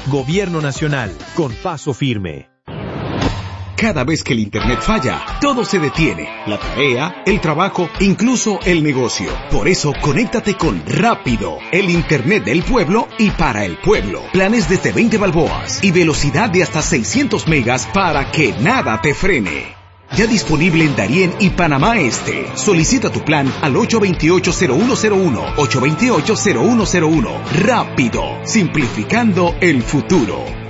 Gobierno Nacional, con paso firme. Cada vez que el internet falla, todo se detiene. La tarea, el trabajo, incluso el negocio. Por eso, conéctate con Rápido, el internet del pueblo y para el pueblo. Planes desde 20 balboas y velocidad de hasta 600 megas para que nada te frene. Ya disponible en Darién y Panamá Este. Solicita tu plan al 828-0101, 828-0101. Rápido, simplificando el futuro.